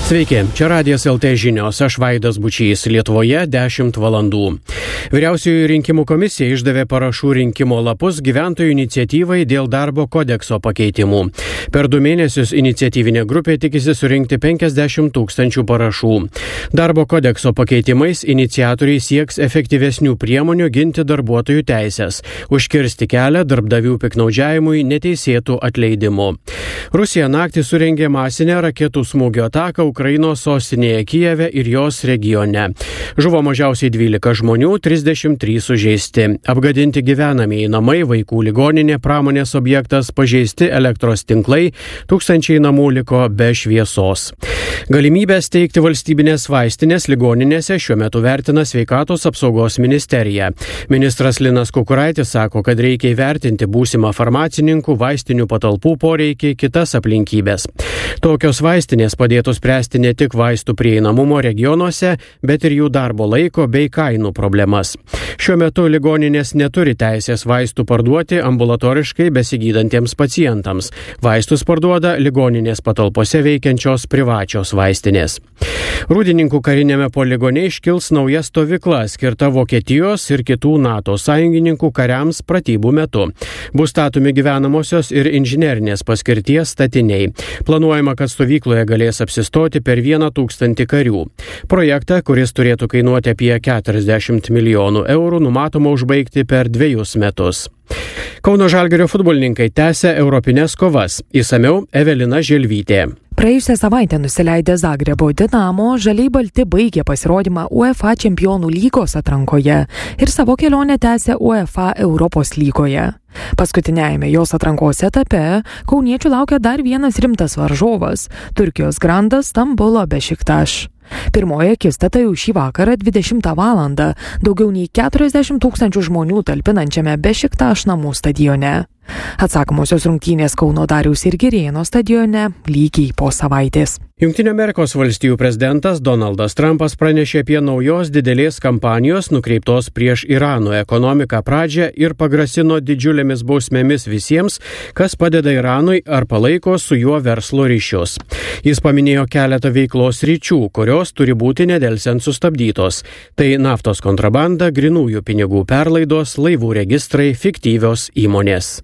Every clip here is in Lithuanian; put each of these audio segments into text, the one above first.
Sveiki, čia Radijas LT žinios, aš Vaidas Bučys, Lietuvoje 10 valandų. Vyriausioji rinkimų komisija išdavė parašų rinkimo lapus gyventojų iniciatyvai dėl darbo kodekso pakeitimų. Per 2 mėnesius iniciatyvinė grupė tikisi surinkti 50 000 parašų. Darbo kodekso pakeitimais iniciatoriai sieks efektyvesnių priemonių ginti darbuotojų teisės, užkirsti kelią darbdavių piknaudžiavimui neteisėtų atleidimų. Rusija naktį surengė masinę raketų smūgio ataką Ukrainos sostinėje Kijeve ir jos regione. Žuvo mažiausiai 12 žmonių, 33 sužeisti. Apgadinti gyvenamieji namai, vaikų ligoninė, pramonės objektas, pažeisti elektros tinklai, tūkstančiai namų liko be šviesos. Galimybę steigti valstybinės vaistinės ligoninėse šiuo metu vertina Sveikatos apsaugos ministerija. Ministras Linas Kukuraitis sako, kad reikia įvertinti būsimą farmacininkų, vaistinių patalpų poreikį, kitas aplinkybės. Tokios vaistinės padėtų spręsti ne tik vaistų prieinamumo regionuose, bet ir jų darbo laiko bei kainų problemas. Šiuo metu ligoninės neturi teisės vaistų parduoti ambulatoriškai besigydantiems pacientams. Vaistus parduoda ligoninės patalpose veikiančios privačios vaistinės. Rūdininkų karinėme poligone iškils nauja stovykla skirta Vokietijos ir kitų NATO sąjungininkų kariams pratybų metu. Bus statomi gyvenamosios ir inžinerinės paskirties statiniai. Planuojama, kad stovykloje galės apsistoti per 1 000 karių. Projektą, kuris turėtų kainuoti apie 40 milijonų eurų, numatoma užbaigti per 2 metus. Kauno Žalgirio futbolininkai tęsia europines kovas. Išsamiau Evelina Želvytė. Praėjusią savaitę nusileidę Zagrebo Dinamo, žaliai balti baigė pasirodymą UEFA čempionų lygos atrankoje ir savo kelionę tęsė UEFA Europos lygoje. Paskutiniajame jos atrankos etape kauniečių laukia dar vienas rimtas varžovas – Turkijos grandas Stambulo Bešiktaš. Pirmoji akistata jau šį vakarą 20 valandą daugiau nei 40 000 žmonių talpinančiame Bešiktaš namų stadione. Atsakomosios rungtynės Kauno Dariaus ir Girėno stadione lygiai po savaitės. Jungtinių Amerikos valstijų prezidentas Donaldas Trumpas pranešė apie naujos didelės kampanijos nukreiptos prieš Irano ekonomiką pradžią ir pagrasino didžiulėmis bausmėmis visiems, kas padeda Iranui ar palaiko su juo verslo ryšius. Jis paminėjo keletą veiklos ryčių, kurios turi būti nedelsiant sustabdytos. Tai naftos kontrabanda, grynųjų pinigų perlaidos, laivų registrai, fiktyvios įmonės.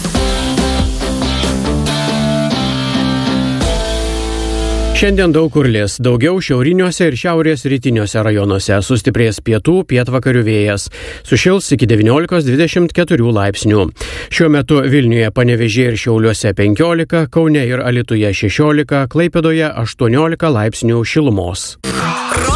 Šiandien daug kur lis, daugiau šiauriniuose ir šiaurės rytiniuose rajonuose, sustiprės pietų, pietvakarių vėjas, sušils iki 19-24 laipsnių. Šiuo metu Vilniuje, Panevėžyje ir Šiauliuose 15, Kaune ir Alytuje 16, Klaipėdoje 18 laipsnių šilumos.